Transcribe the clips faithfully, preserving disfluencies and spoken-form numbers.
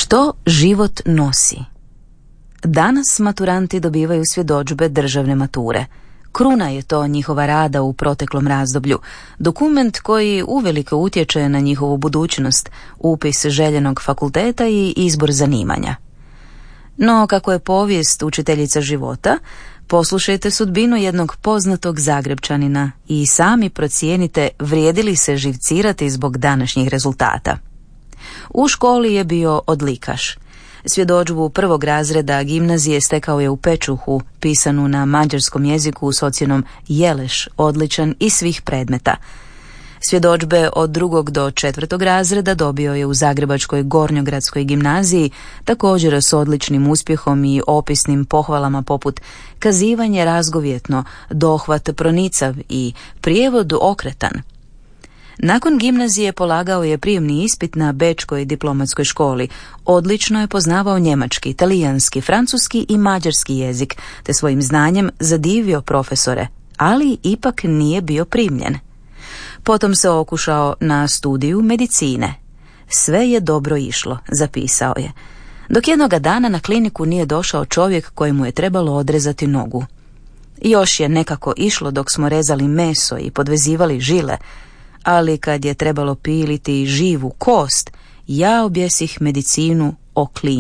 Što život nosi? Danas maturanti dobivaju svjedodžbe državne mature. Kruna je to njihova rada u proteklom razdoblju, dokument koji uvelike utječe na njihovu budućnost, upis željenog fakulteta i izbor zanimanja. No, kako je povijest učiteljica života, poslušajte sudbinu jednog poznatog Zagrepčanina i sami procijenite vrijedi li se živcirati zbog današnjih rezultata. U školi je bio odlikaš. Svjedodžbu prvog razreda gimnazije stekao je u pečuhu, pisanu na mađarskom jeziku s ocjenom jeleš, odličan iz svih predmeta. Svjedodžbe od drugog do četvrtog razreda dobio je u Zagrebačkoj gornjogradskoj gimnaziji, također s odličnim uspjehom i opisnim pohvalama poput kazivanje razgovjetno, dohvat pronicav i prijevod okretan. Nakon gimnazije polagao je prijemni ispit na Bečkoj diplomatskoj školi. Odlično je poznavao njemački, talijanski, francuski i mađarski jezik, te svojim znanjem zadivio profesore, ali ipak nije bio primljen. Potom se okušao na studiju medicine. Sve je dobro išlo, zapisao je. Dok jednoga dana na kliniku nije došao čovjek kojemu je trebalo odrezati nogu. Još je nekako išlo dok smo rezali meso i podvezivali žile, ali kad je trebalo piliti živu kost, ja objesih medicinu o klin.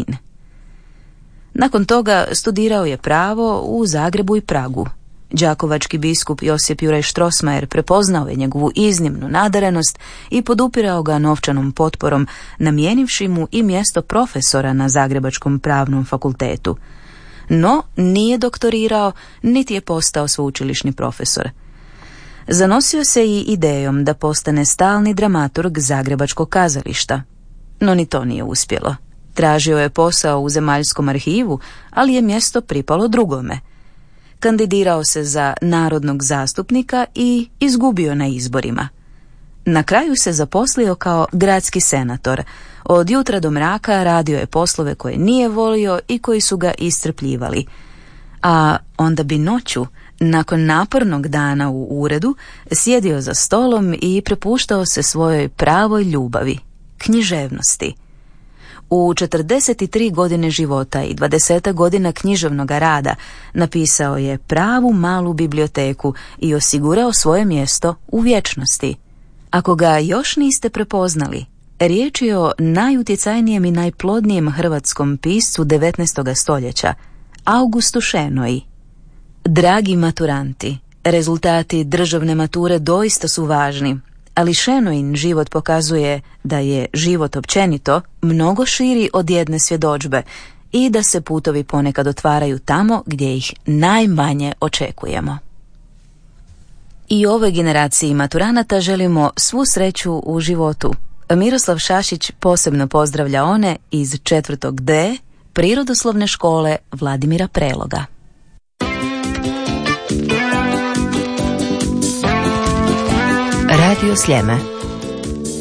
Nakon toga studirao je pravo u Zagrebu i Pragu. Đakovački biskup Josip Juraj Strossmayer prepoznao je njegovu iznimnu nadarenost i podupirao ga novčanom potporom, namijenivši mu i mjesto profesora na Zagrebačkom pravnom fakultetu. No, nije doktorirao, niti je postao sveučilišni profesor. Zanosio se i idejom da postane stalni dramaturg Zagrebačkog kazališta. No ni to nije uspjelo. Tražio je posao u Zemaljskom arhivu, ali je mjesto pripalo drugome. Kandidirao se za narodnog zastupnika i izgubio na izborima. Na kraju se zaposlio kao gradski senator. Od jutra do mraka radio je poslove koje nije volio i koji su ga iscrpljivali. A onda bi noću, nakon napornog dana u uredu, sjedio za stolom i prepuštao se svojoj pravoj ljubavi, književnosti. U četrdeset tri godine života i dvadeset godina književnog rada napisao je pravu malu biblioteku i osigurao svoje mjesto u vječnosti. Ako ga još niste prepoznali, riječ je o najutjecajnijem i najplodnijem hrvatskom piscu devetnaestog stoljeća, Augustu Šenoji. Dragi maturanti, rezultati državne mature doista su važni, ali Šenojin život pokazuje da je život općenito mnogo širi od jedne svjedodžbe i da se putovi ponekad otvaraju tamo gdje ih najmanje očekujemo. I ovoj generaciji maturanata želimo svu sreću u životu. Miroslav Šašić posebno pozdravlja one iz četvrtog D Prirodoslovne škole Vladimira Preloga. Radio Sljeme.